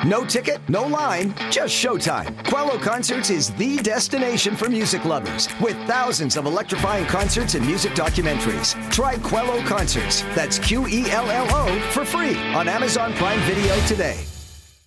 No ticket, no line, just showtime. Quello Concerts is the destination for music lovers with thousands of electrifying concerts and music documentaries. Try Quello Concerts, that's Quello, for free on Amazon Prime Video today.